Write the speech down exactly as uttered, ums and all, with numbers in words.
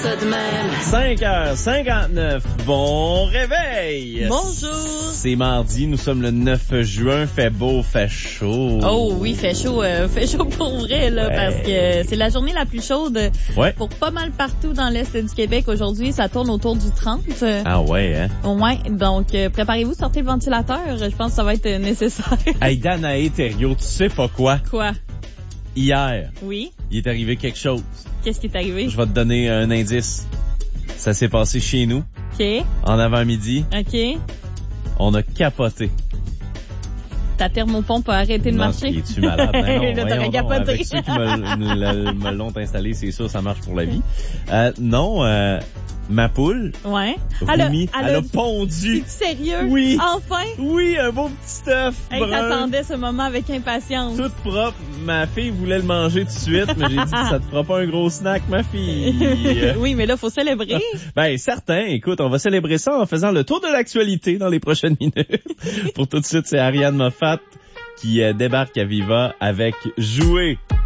ça de même. cinq heures cinquante-neuf, bon réveil! Bonjour! C'est mardi, nous sommes le neuf juin, fait beau, fait chaud. Oh oui, fait chaud, euh, fait chaud pour vrai, là, ouais. parce que c'est la journée la plus chaude ouais. pour pas mal partout dans l'Est du Québec. Aujourd'hui, ça tourne autour du trente. Ah ouais, hein? Ouais, donc euh, préparez-vous, sortez le ventilateur, je pense que ça va être nécessaire. Hey, Danae Thériault, tu sais pas quoi? Quoi? Hier, Oui? il est arrivé quelque chose. Qu'est-ce qui est arrivé? Je vais te donner un indice. Ça s'est passé chez nous, OK. en avant-midi. OK. On a capoté. Ta thermopompe a arrêté de non, marcher? Es-tu malade? Non, non, Là, t'aurais donc, capoté. avec ceux qui me, me, me l'ont installé, c'est sûr, ça marche pour la vie. Euh, non, euh, ma poule, Ouais. Rumi, elle, elle a du... pondu. C'est sérieux? Oui. Enfin? Oui, un beau petit stuff Hey, brun. t'attendais ce moment avec impatience. Tout propre. Ma fille voulait le manger tout de suite, mais j'ai dit, ça te fera pas un gros snack, ma fille. Oui, mais là, faut célébrer. Ben, certain. Écoute, on va célébrer ça en faisant le tour de l'actualité dans les prochaines minutes. Pour tout de suite, c'est Ariane Moffat qui euh, débarque à Viva avec Jouer.